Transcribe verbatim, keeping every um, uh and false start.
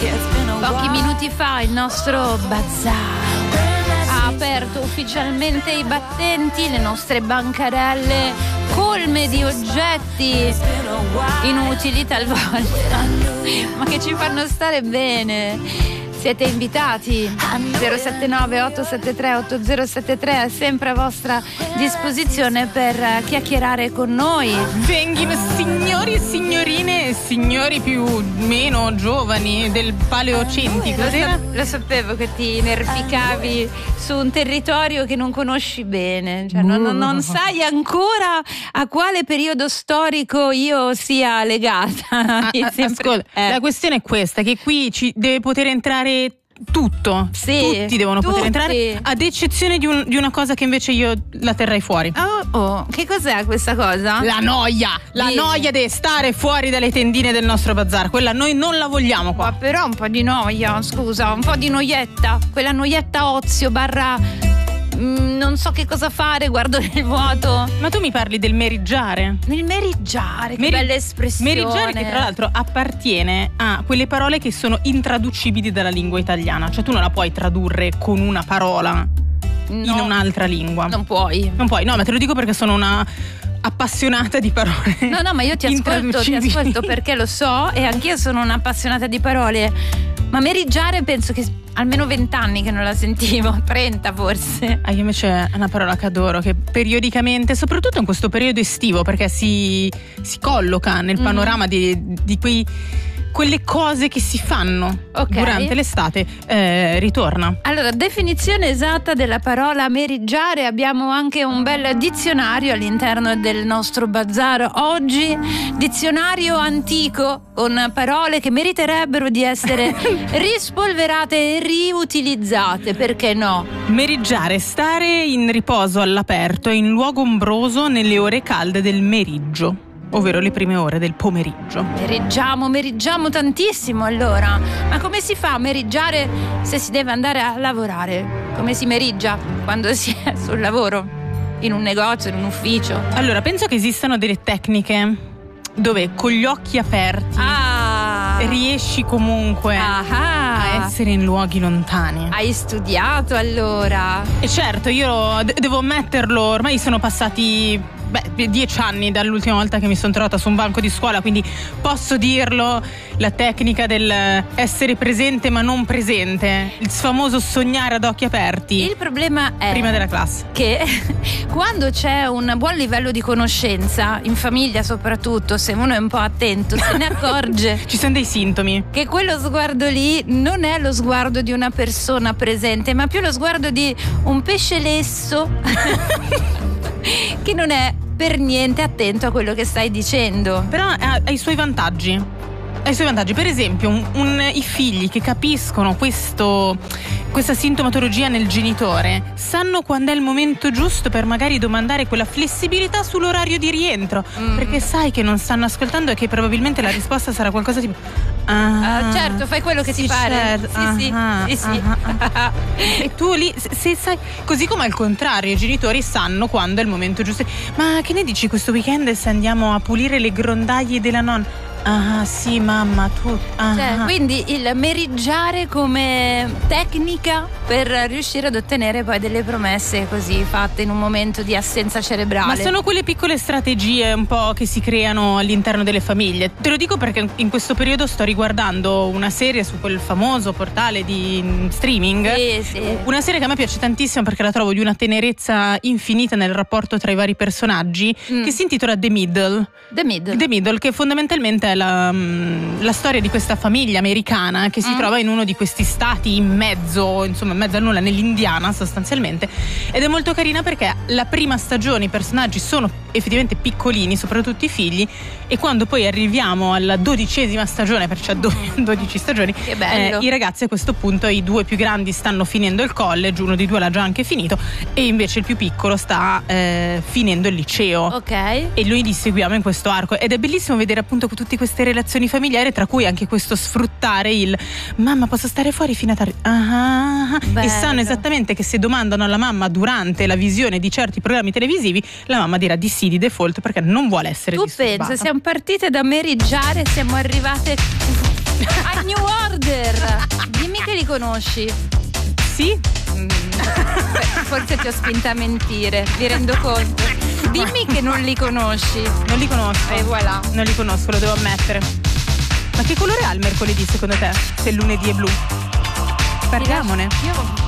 Pochi minuti fa il nostro bazar ha aperto ufficialmente i battenti, le nostre bancarelle colme di oggetti inutili talvolta, ma che ci fanno stare bene. Siete invitati. Zero sette nove otto sette tre otto zero sette tre è sempre a vostra disposizione per chiacchierare con noi. Venghino signori e signorine e signori più meno giovani del paleocentico. Lo, sa- lo sapevo che ti inerpicavi su un territorio che non conosci bene, cioè non, non, non sai ancora a quale periodo storico io sia legata. Ah, sempre, ascolta, eh. La questione è questa, che qui ci deve poter entrare tutto, sì, tutti devono tutti. poter entrare, ad eccezione di, un, di una cosa che invece io la terrei fuori. Oh, oh, che cos'è questa cosa? La noia, la Dimmi. noia di stare fuori dalle tendine del nostro bazar, quella noi non la vogliamo qua. Ma però un po' di noia, scusa, un po' di noietta, quella noietta ozio barra mm, non so che cosa fare, guardo nel vuoto. Ma tu mi parli del meriggiare? Nel meriggiare, che Meri- bella espressione. Meriggiare che tra l'altro appartiene a quelle parole che sono intraducibili dalla lingua italiana, cioè tu non la puoi tradurre con una parola no, in un'altra lingua. Non puoi. Non puoi, no, ma te lo dico perché sono una appassionata di parole. No, no, ma io ti ascolto, ti ascolto perché lo so e anch'io sono un'appassionata di parole. Ma meriggiare penso che almeno vent'anni che non la sentivo, trenta forse. Ah, io invece è una parola che adoro, che periodicamente, soprattutto in questo periodo estivo, perché si, si colloca nel panorama mm. di, di quei quelle cose che si fanno okay. durante l'estate, eh, ritorna. Allora, definizione esatta della parola meriggiare, abbiamo anche un bel dizionario all'interno del nostro bazar oggi, dizionario antico con parole che meriterebbero di essere rispolverate e riutilizzate, perché no? Meriggiare, stare in riposo all'aperto e in luogo ombroso nelle ore calde del meriggio, ovvero le prime ore del pomeriggio. Meriggiamo, meriggiamo tantissimo allora. Ma come si fa a meriggiare se si deve andare a lavorare? Come si meriggia quando si è sul lavoro? In un negozio, in un ufficio? Allora, penso che esistano delle tecniche dove con gli occhi aperti ah. riesci comunque ah. a essere in luoghi lontani. Hai studiato allora? E certo, io de- devo ammetterlo, ormai sono passati Beh, dieci anni dall'ultima volta che mi sono trovata su un banco di scuola, quindi posso dirlo, la tecnica del essere presente ma non presente, il famoso sognare ad occhi aperti. Il problema è prima della classe che quando c'è un buon livello di conoscenza, in famiglia soprattutto, se uno è un po' attento se ne accorge ci sono dei sintomi, che quello sguardo lì non è lo sguardo di una persona presente, ma più lo sguardo di un pesce lesso che non è per niente attento a quello che stai dicendo. Però ha, ha i suoi vantaggi. Ha i suoi vantaggi. Per esempio, un, un, i figli che capiscono questo, questa sintomatologia nel genitore sanno quando è il momento giusto per magari domandare quella flessibilità sull'orario di rientro, mm. perché sai che non stanno ascoltando e che probabilmente la risposta sarà qualcosa tipo ah, uh, certo, fai quello che sì, ti pare. Certo. Sì, Ah, sì, ah, sì, sì. ah, ah. E tu lì se, se sai, così come al contrario i genitori sanno quando è il momento giusto. Ma che ne dici questo weekend se andiamo a pulire le grondaie della nonna? Ah sì mamma tu ah, cioè, quindi il meriggiare come tecnica per riuscire ad ottenere poi delle promesse così fatte in un momento di assenza cerebrale. Ma sono quelle piccole strategie un po' che si creano all'interno delle famiglie. Te lo dico perché in questo periodo sto riguardando una serie su quel famoso portale di streaming, sì, sì. Una serie che a me piace tantissimo perché la trovo di una tenerezza infinita nel rapporto tra i vari personaggi, mm. che si intitola The Middle. The Middle. The Middle, che fondamentalmente è la, la storia di questa famiglia americana che si mm. trova in uno di questi stati in mezzo, insomma in mezzo a nulla, nell'Indiana sostanzialmente, ed è molto carina perché la prima stagione i personaggi sono effettivamente piccolini, soprattutto i figli, e quando poi arriviamo alla dodicesima stagione, perché c'è dodici stagioni, che bello. Eh, i ragazzi a questo punto, i due più grandi stanno finendo il college, uno di due l'ha già anche finito e invece il più piccolo sta eh, finendo il liceo, ok, e noi li seguiamo in questo arco ed è bellissimo vedere appunto tutte queste relazioni familiari, tra cui anche questo sfruttare il mamma posso stare fuori fino a tardi, ah, e sanno esattamente che se domandano alla mamma durante la visione di certi programmi televisivi la mamma dirà di sì di default perché non vuole essere tu disturbata. pensa, siamo partite da meriggiare, siamo arrivate a New Order. li conosci? Sì. Mm, forse ti ho spinta a mentire, mi rendo conto. Dimmi che non li conosci. Non li conosco. E voilà. Non li conosco, lo devo ammettere. Ma che colore ha il mercoledì secondo te? Se il lunedì è blu? Parliamone. Io